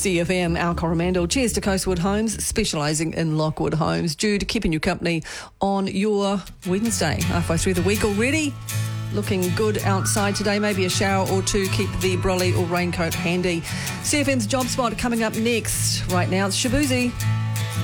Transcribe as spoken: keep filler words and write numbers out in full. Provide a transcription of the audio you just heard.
C F M, Al Coromandel. Cheers to Coastwood Homes, specialising in Lockwood homes. Jude, keeping you company on your Wednesday, halfway through the week already. Looking good outside today, maybe a shower or two. Keep the brolly or raincoat handy. C F M's Job Spot coming up next. Right now, it's Shabuzi.